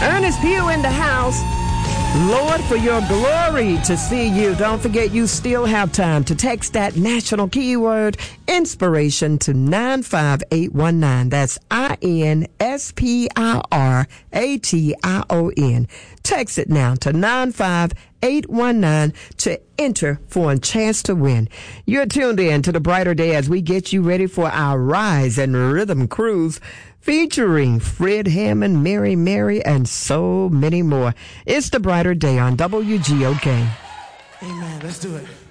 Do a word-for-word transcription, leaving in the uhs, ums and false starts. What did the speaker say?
Ernest Pugh in the house. Lord, for your glory to see you. Don't forget, you still have time to text that national keyword inspiration to nine five eight one nine. That's I N S P I R A T I O N. Text it now to nine five eight one nine to enter for a chance to win. You're tuned in to the Brighter Day as we get you ready for our Rise and Rhythm Cruise, featuring Fred Hammond, Mary Mary, and so many more. It's the Brighter Day on W G O K. Amen. Let's do it.